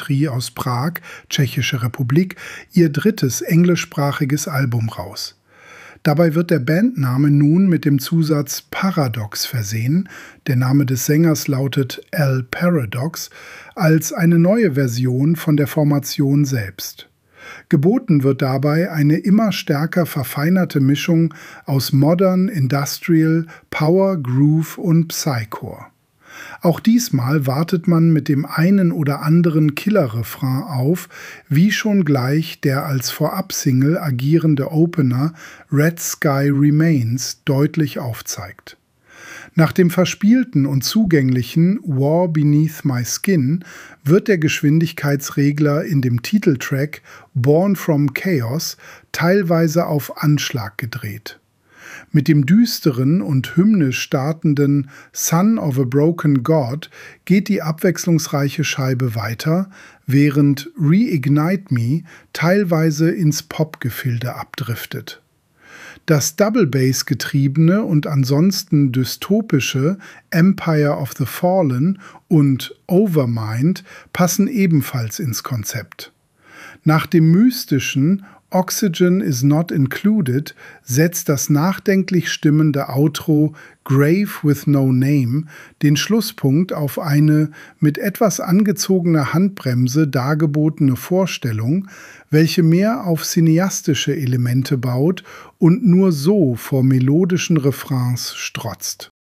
Psychiatrie aus Prag, Tschechische Republik, ihr drittes englischsprachiges Album raus. Dabei wird der Bandname nun mit dem Zusatz Paradox versehen, der Name des Sängers lautet Al Paradox, als eine neue Version von der Formation selbst. Geboten wird dabei eine immer stärker verfeinerte Mischung aus Modern, Industrial, Power, Groove und Psycore. Auch diesmal wartet man mit dem einen oder anderen Killer-Refrain auf, wie schon gleich der als Vorab-Single agierende Opener Red Sky Remains deutlich aufzeigt. Nach dem verspielten und zugänglichen War Beneath My Skin wird der Geschwindigkeitsregler in dem Titeltrack Born from Chaos teilweise auf Anschlag gedreht. Mit dem düsteren und hymnisch startenden Son of a Broken God geht die abwechslungsreiche Scheibe weiter, während Reignite Me teilweise ins Popgefilde abdriftet. Das Double-Bass-getriebene und ansonsten dystopische Empire of the Fallen und Overmind passen ebenfalls ins Konzept. Nach dem mystischen Oxygen is not included setzt das nachdenklich stimmende Outro Grave with no Name den Schlusspunkt auf eine mit etwas angezogener Handbremse dargebotene Vorstellung, welche mehr auf cineastische Elemente baut und nur so vor melodischen Refrains strotzt.